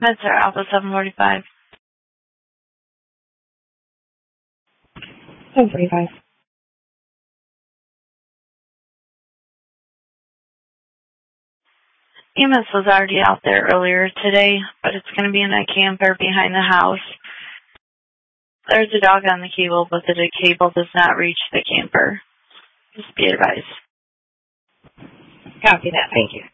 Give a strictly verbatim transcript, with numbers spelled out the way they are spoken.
Spencer, Alpha seven forty-five. seven forty-five. E M S was already out there earlier today, but it's going to be in a camper behind the house. There's a dog on the cable, but the cable does not reach the camper. Just be advised. Copy that. Thank you.